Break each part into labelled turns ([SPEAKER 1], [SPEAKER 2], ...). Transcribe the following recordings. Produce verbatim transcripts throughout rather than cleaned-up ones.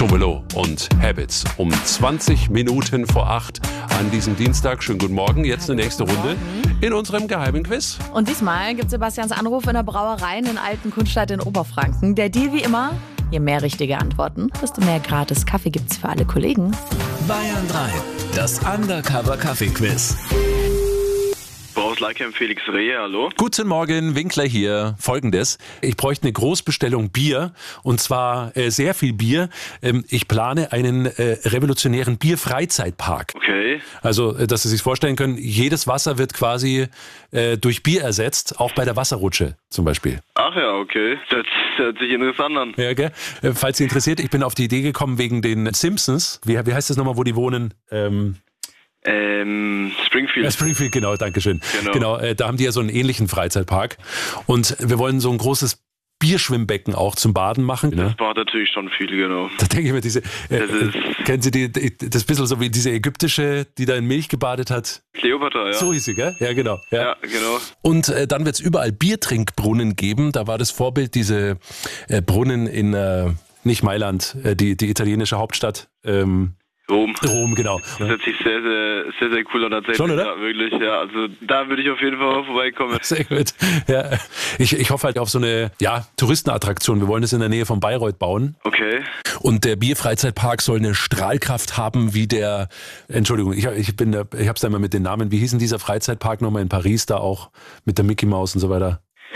[SPEAKER 1] Tomelo und Habits um zwanzig Minuten vor acht an diesem Dienstag. Schönen guten Morgen. Jetzt eine nächste Runde in unserem geheimen Quiz.
[SPEAKER 2] Und diesmal gibt Sebastians Anruf in der Brauerei in Alten Kunststadt in Oberfranken. Der Deal wie immer: je mehr richtige Antworten, desto mehr gratis Kaffee gibt's für alle Kollegen.
[SPEAKER 3] Bayern drei, das Undercover-Kaffee-Quiz.
[SPEAKER 4] Boris Leikheim, Felix Rehe, hallo.
[SPEAKER 1] Guten Morgen, Winkler hier. Folgendes: Ich bräuchte eine Großbestellung Bier, und zwar äh, sehr viel Bier. Ähm, ich plane einen äh, revolutionären Bierfreizeitpark.
[SPEAKER 4] Okay.
[SPEAKER 1] Also, äh, dass Sie sich vorstellen können, jedes Wasser wird quasi äh, durch Bier ersetzt, auch bei der Wasserrutsche zum Beispiel.
[SPEAKER 4] Ach ja, okay. Das hört sich interessant an.
[SPEAKER 1] Ja, gell? Äh, falls Sie interessiert, ich bin auf die Idee gekommen wegen den Simpsons. Wie, wie heißt das nochmal, wo die wohnen? Ähm...
[SPEAKER 4] Ähm, Springfield.
[SPEAKER 1] Ja, Springfield, genau, danke schön.
[SPEAKER 4] Genau,
[SPEAKER 1] genau äh, da haben die ja so einen ähnlichen Freizeitpark. Und wir wollen so ein großes Bierschwimmbecken auch zum Baden machen. Ne?
[SPEAKER 4] Das war natürlich schon viel, genau.
[SPEAKER 1] Da denke ich mir, diese, äh,
[SPEAKER 4] Das ist-
[SPEAKER 1] kennen Sie die, die, das bisschen so wie diese ägyptische, die da in Milch gebadet hat?
[SPEAKER 4] Kleopatra, ja.
[SPEAKER 1] So hieß sie, gell? Ja, genau. Ja.
[SPEAKER 4] Ja, genau.
[SPEAKER 1] Und äh, dann wird es überall Biertrinkbrunnen geben. Da war das Vorbild diese äh, Brunnen in, äh, nicht Mailand, äh, die, die italienische Hauptstadt. Ähm,
[SPEAKER 4] Rom.
[SPEAKER 1] Rom, genau.
[SPEAKER 4] Das hört sich sehr, sehr, sehr, sehr cool an tatsächlich.
[SPEAKER 1] Schon, oder?
[SPEAKER 4] Ja, wirklich, ja. Also da würde ich auf jeden Fall vorbeikommen.
[SPEAKER 1] Sehr gut. Ja. Ich, ich hoffe halt auf so eine ja, Touristenattraktion. Wir wollen das in der Nähe von Bayreuth bauen.
[SPEAKER 4] Okay.
[SPEAKER 1] Und der Bierfreizeitpark soll eine Strahlkraft haben wie der, Entschuldigung, ich, ich bin, da- ich hab's da immer mit den Namen. Wie hieß denn dieser Freizeitpark nochmal in Paris da auch mit der Mickey Maus und so weiter?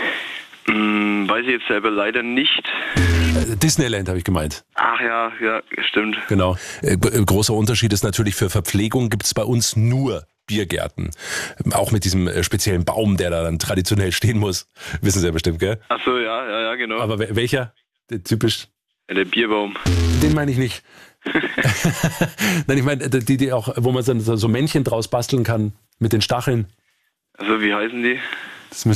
[SPEAKER 4] Hm, weiß ich jetzt selber leider nicht.
[SPEAKER 1] Äh, Disneyland habe ich gemeint.
[SPEAKER 4] Ach ja, ja, stimmt.
[SPEAKER 1] Genau. Äh, g- großer Unterschied ist natürlich, für Verpflegung gibt's bei uns nur Biergärten. Ähm, Auch mit diesem äh, speziellen Baum, der da dann traditionell stehen muss. Wissen Sie ja bestimmt, gell?
[SPEAKER 4] Ach so, ja, ja, ja, genau.
[SPEAKER 1] Aber wel- welcher? Der typisch.
[SPEAKER 4] Ja, der Bierbaum.
[SPEAKER 1] Den meine ich nicht. Nein, ich meine, die, die auch, wo man dann so so Männchen draus basteln kann mit den Stacheln.
[SPEAKER 4] Also wie heißen die?
[SPEAKER 1] Das müssen